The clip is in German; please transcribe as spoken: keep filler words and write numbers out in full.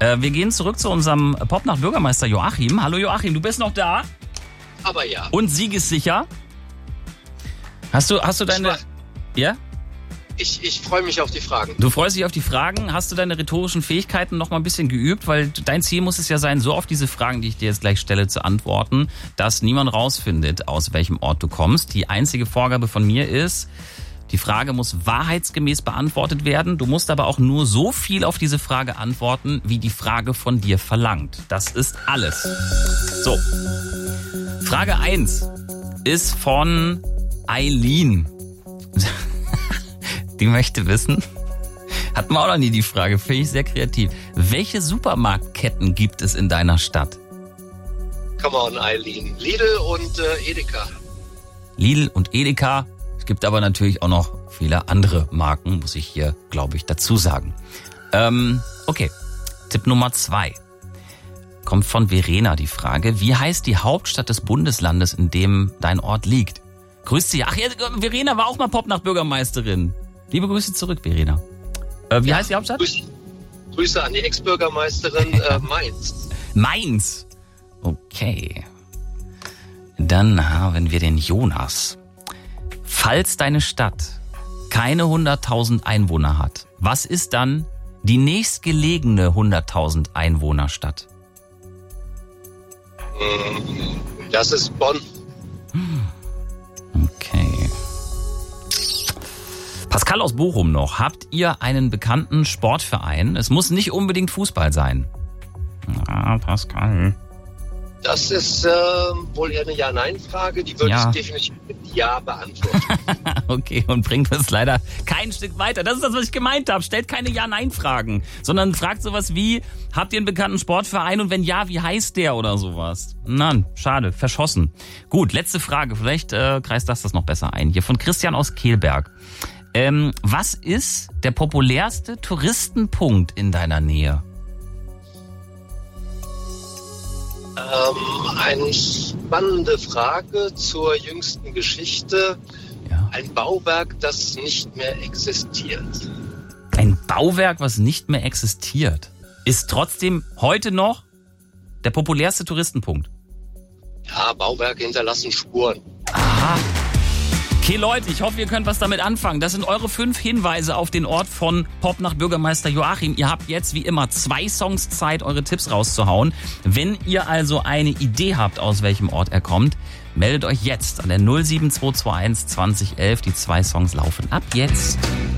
Äh, wir gehen zurück zu unserem Popnacht-Bürgermeister Joachim. Hallo Joachim, du bist noch da? Aber ja. Und siegessicher? Hast du, hast du deine... Ja? Ich, ich freue mich auf die Fragen. Du freust dich auf die Fragen. Hast du deine rhetorischen Fähigkeiten noch mal ein bisschen geübt? Weil dein Ziel muss es ja sein, so auf diese Fragen, die ich dir jetzt gleich stelle, zu antworten, dass niemand rausfindet, aus welchem Ort du kommst. Die einzige Vorgabe von mir ist, die Frage muss wahrheitsgemäß beantwortet werden. Du musst aber auch nur so viel auf diese Frage antworten, wie die Frage von dir verlangt. Das ist alles. So. Frage eins ist von Eileen. Die möchte wissen, hatten wir auch noch nie die Frage, finde ich sehr kreativ. Welche Supermarktketten gibt es in deiner Stadt? Come on, Eileen. Lidl und äh, Edeka. Lidl und Edeka. Es gibt aber natürlich auch noch viele andere Marken, muss ich hier, glaube ich, dazu sagen. Ähm, okay, Tipp Nummer zwei. Kommt von Verena die Frage, wie heißt die Hauptstadt des Bundeslandes, in dem dein Ort liegt? Grüß dich. Ach ja, Verena war auch mal Popnacht-Bürgermeisterin. Liebe Grüße zurück, Verena. Äh, wie ja, heißt die Hauptstadt? Grüße, Grüße an die Ex-Bürgermeisterin äh, Mainz. Mainz. Okay. Dann haben wir den Jonas. Falls deine Stadt keine hunderttausend Einwohner hat, was ist dann die nächstgelegene hunderttausend Einwohnerstadt? Das ist Bonn. Okay. Pascal aus Bochum noch. Habt ihr einen bekannten Sportverein? Es muss nicht unbedingt Fußball sein. Ah, Pascal. Das ist äh, wohl eher eine Ja-Nein-Frage. Die würde Ja. ich definitiv mit Ja beantworten. Okay, und bringt uns leider kein Stück weiter. Das ist das, was ich gemeint habe. Stellt keine Ja-Nein-Fragen, sondern fragt sowas wie, habt ihr einen bekannten Sportverein und wenn ja, wie heißt der oder sowas? Nein, schade, verschossen. Gut, letzte Frage. Vielleicht äh, kreist das das noch besser ein. Hier von Christian aus Kehlberg. Ähm, was ist der populärste Touristenpunkt in deiner Nähe? Ähm, eine spannende Frage zur jüngsten Geschichte. Ja. Ein Bauwerk, das nicht mehr existiert. Ein Bauwerk, was nicht mehr existiert, ist trotzdem heute noch der populärste Touristenpunkt. Ja, Bauwerke hinterlassen Spuren. Aha. Okay, Leute, ich hoffe, ihr könnt was damit anfangen. Das sind eure fünf Hinweise auf den Ort von Popnacht-Bürgermeister Joachim. Ihr habt jetzt wie immer zwei Songs Zeit, eure Tipps rauszuhauen. Wenn ihr also eine Idee habt, aus welchem Ort er kommt, meldet euch jetzt an der null sieben zwei zwei eins zwanzig elf. Die zwei Songs laufen ab jetzt.